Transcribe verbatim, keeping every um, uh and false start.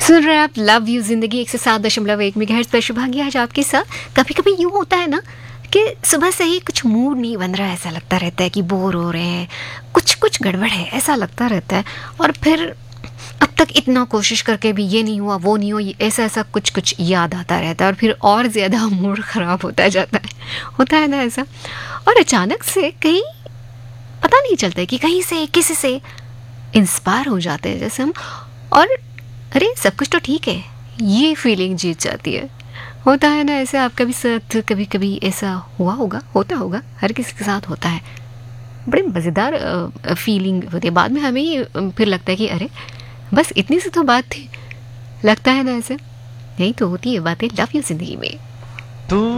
सुन रहे हैं आप लव यू जिंदगी एक सौ सात दशमलव एक मेगाहर्ट्ज़ पर। शुभांगी आज आपके साथ। कभी कभी यूँ होता है ना कि सुबह से ही कुछ मूड नहीं बन रहा है, ऐसा लगता रहता है कि बोर हो रहे हैं, कुछ कुछ गड़बड़ है, ऐसा लगता रहता है। और फिर अब तक इतना कोशिश करके भी ये नहीं हुआ, वो नहीं हुआ, ऐसा ऐसा कुछ कुछ याद आता रहता है और फिर और ज़्यादा मूड ख़राब होता जाता है। होता है ना ऐसा। और अचानक से कहीं पता नहीं चलता है कि कहीं से किसी से इंस्पायर हो जाते हैं जैसे हम, और अरे सब कुछ तो ठीक है, ये फीलिंग जीत जाती है। होता है ना ऐसे। आपका भी साथ कभी कभी ऐसा हुआ होगा, होता होगा, हर किसी के साथ होता है। बड़े मज़ेदार फीलिंग होती है। बाद में हमें ही फिर लगता है कि अरे बस इतनी सी तो बात थी। लगता है ना ऐसे। यही तो होती है बातें लव यू जिंदगी में। तू